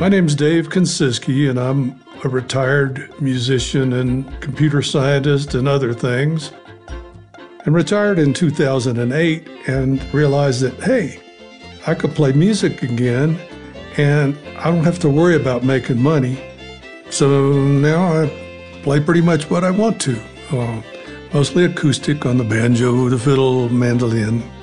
My name's Dave Konsiski, and I'm a retired musician and computer scientist and other things. And retired in 2008 and realized that, hey, I could play music again and I don't have to worry about making money. So now I play pretty much what I want to, mostly acoustic on the banjo, the fiddle, mandolin.